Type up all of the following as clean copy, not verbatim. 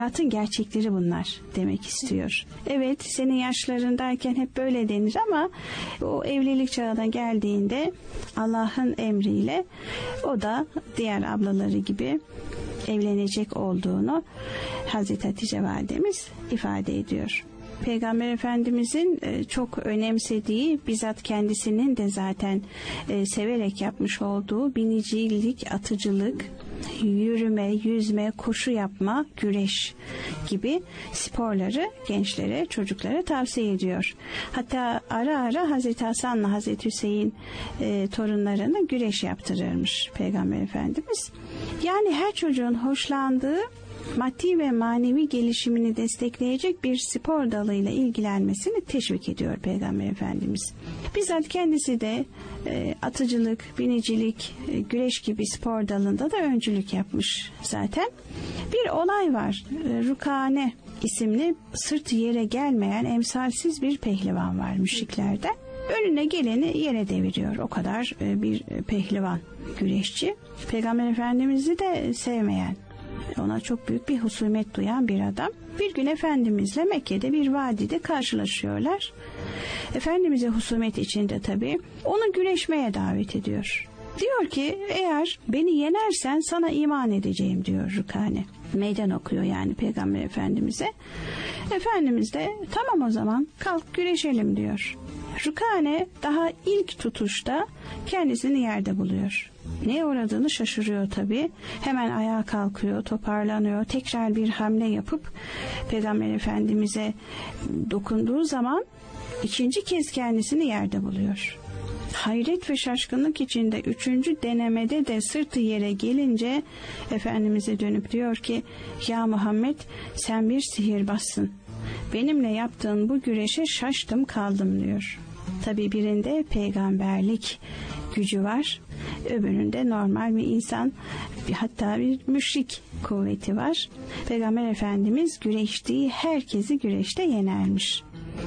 Hayatın gerçekleri bunlar demek istiyor. Evet, senin yaşlarındayken hep böyle denir ama o evlilik çağına geldiğinde Allah'ın emriyle o da diğer ablaları gibi evlenecek olduğunu Hazreti Hatice validemiz ifade ediyor. Peygamber Efendimizin çok önemsediği, bizzat kendisinin de zaten severek yapmış olduğu binicilik, atıcılık, yürüme, yüzme, koşu yapma, güreş gibi sporları gençlere, çocuklara tavsiye ediyor. Hatta ara ara Hazreti Hasan'la Hazreti Hüseyin torunlarına güreş yaptırırmış Peygamber Efendimiz. Yani her çocuğun hoşlandığı, maddi ve manevi gelişimini destekleyecek bir spor dalıyla ilgilenmesini teşvik ediyor Peygamber Efendimiz. Bizzat kendisi de atıcılık, binicilik, güreş gibi spor dalında da öncülük yapmış zaten. Bir olay var. Rukane isimli sırtı yere gelmeyen emsalsiz bir pehlivan var müşriklerde. Önüne geleni yere deviriyor. O kadar bir pehlivan, güreşçi. Peygamber Efendimiz'i de sevmeyen, ona çok büyük bir husumet duyan bir adam. Bir gün Efendimizle Mekke'de bir vadide karşılaşıyorlar. Efendimiz'e husumet içinde tabii onu güreşmeye davet ediyor. Diyor ki eğer beni yenersen sana iman edeceğim diyor Rukane. Meydan okuyor yani Peygamber Efendimiz'e. Efendimiz de tamam o zaman kalk güreşelim diyor. Rukane daha ilk tutuşta kendisini yerde buluyor. Neye uğradığını şaşırıyor tabii. Hemen ayağa kalkıyor, toparlanıyor. Tekrar bir hamle yapıp Peygamber Efendimiz'e dokunduğu zaman ikinci kez kendisini yerde buluyor. Hayret ve şaşkınlık içinde üçüncü denemede de sırtı yere gelince Efendimiz'e dönüp diyor ki ya Muhammed sen bir sihirbazsın. Benimle yaptığın bu güreşe şaştım kaldım diyor. Tabii birinde peygamberlik gücü var. Öbüründe normal bir insan, hatta bir müşrik kuvveti var. Peygamber Efendimiz güreştiği herkesi güreşte yenermiş.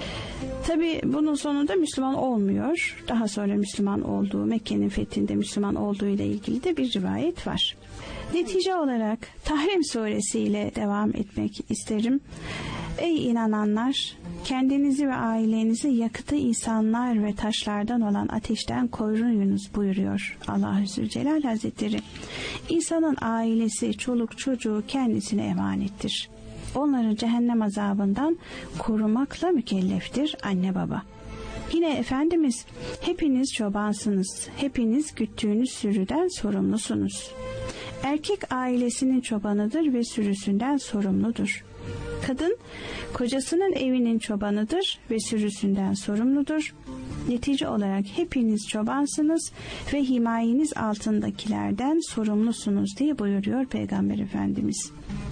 Tabii bunun sonunda Müslüman olmuyor. Daha sonra Müslüman olduğu, Mekke'nin fethinde Müslüman olduğu ile ilgili de bir rivayet var. Netice olarak Tahrim suresiyle devam etmek isterim. Ey inananlar! Kendinizi ve ailenizi yakıtı insanlar ve taşlardan olan ateşten koruyunuz buyuruyor Allah-u Zülcelal Hazretleri. İnsanın ailesi, çoluk çocuğu kendisine emanettir. Onları cehennem azabından korumakla mükelleftir anne baba. Yine Efendimiz hepiniz çobansınız, hepiniz güttüğünüz sürüden sorumlusunuz. Erkek ailesinin çobanıdır ve sürüsünden sorumludur. Kadın kocasının evinin çobanıdır ve sürüsünden sorumludur. Netice olarak hepiniz çobansınız ve himayeniz altındakilerden sorumlusunuz diye buyuruyor Peygamber Efendimiz.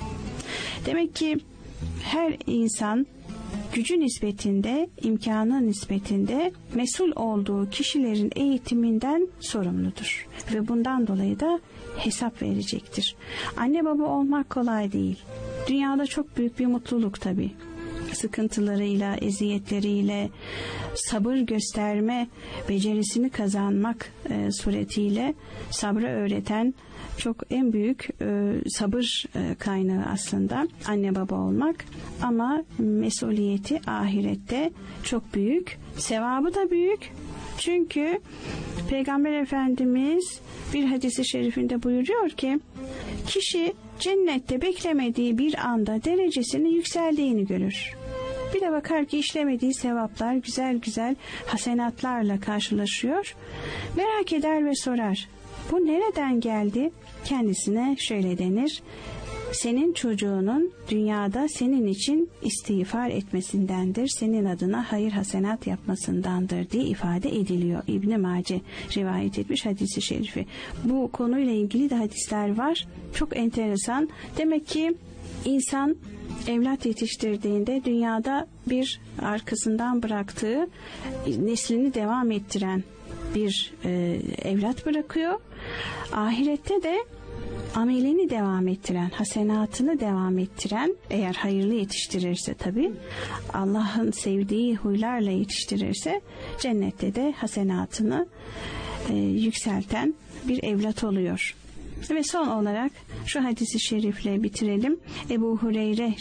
Demek ki her insan gücü nispetinde, imkanı nispetinde mesul olduğu kişilerin eğitiminden sorumludur. Ve bundan dolayı da hesap verecektir. Anne baba olmak kolay değil. Dünyada çok büyük bir mutluluk tabii. Sıkıntılarıyla, eziyetleriyle, sabır gösterme becerisini kazanmak suretiyle sabrı öğreten çok en büyük sabır kaynağı aslında anne baba olmak. Ama mesuliyeti ahirette çok büyük, sevabı da büyük. Çünkü Peygamber Efendimiz bir hadis-i şerifinde buyuruyor ki kişi cennette beklemediği bir anda derecesinin yükseldiğini görür. Bir de bakar ki işlemediği sevaplar güzel güzel hasenatlarla karşılaşıyor. Merak eder ve sorar. Bu nereden geldi? Kendisine şöyle denir. Senin çocuğunun dünyada senin için istiğfar etmesindendir. Senin adına hayır hasenat yapmasındandır diye ifade ediliyor. İbn-i Mace rivayet etmiş hadisi şerifi. Bu konuyla ilgili de hadisler var. Çok enteresan. Demek ki insan evlat yetiştirdiğinde dünyada bir arkasından bıraktığı neslini devam ettiren bir evlat bırakıyor. Ahirette de amelini devam ettiren, hasenatını devam ettiren, eğer hayırlı yetiştirirse tabii, Allah'ın sevdiği huylarla yetiştirirse cennette de hasenatını yükselten bir evlat oluyor. Ve son olarak şu hadisi şerifle bitirelim. Ebu Hureyre